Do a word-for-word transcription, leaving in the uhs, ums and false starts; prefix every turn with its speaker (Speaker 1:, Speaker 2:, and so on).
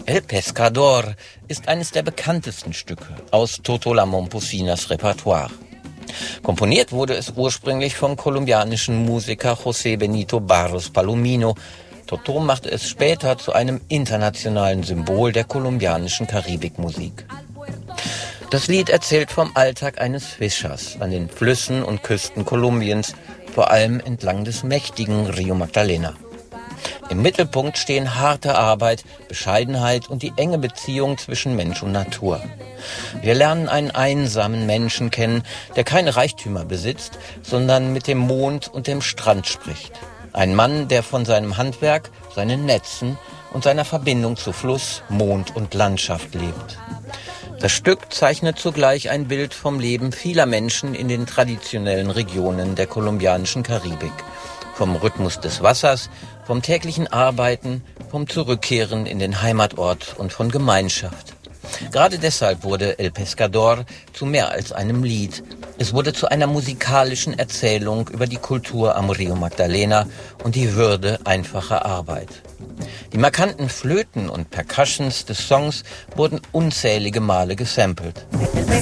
Speaker 1: El Pescador ist eines der bekanntesten Stücke aus Toto La Momposinas Repertoire. Komponiert wurde es ursprünglich vom kolumbianischen Musiker José Benito Barros Palomino. Toto machte es später zu einem internationalen Symbol der kolumbianischen Karibikmusik. Das Lied erzählt vom Alltag eines Fischers an den Flüssen und Küsten Kolumbiens, vor allem entlang des mächtigen Rio Magdalena. Im Mittelpunkt stehen harte Arbeit, Bescheidenheit und die enge Beziehung zwischen Mensch und Natur. Wir lernen einen einsamen Menschen kennen, der keine Reichtümer besitzt, sondern mit dem Mond und dem Strand spricht. Ein Mann, der von seinem Handwerk, seinen Netzen und seiner Verbindung zu Fluss, Mond und Landschaft lebt. Das Stück zeichnet zugleich ein Bild vom Leben vieler Menschen in den traditionellen Regionen der kolumbianischen Karibik. Vom Rhythmus des Wassers, vom täglichen Arbeiten, vom Zurückkehren in den Heimatort und von Gemeinschaft. Gerade deshalb wurde El Pescador zu mehr als einem Lied. Es wurde zu einer musikalischen Erzählung über die Kultur am Rio Magdalena und die Würde einfacher Arbeit. Die markanten Flöten und Percussions des Songs wurden unzählige Male gesampelt.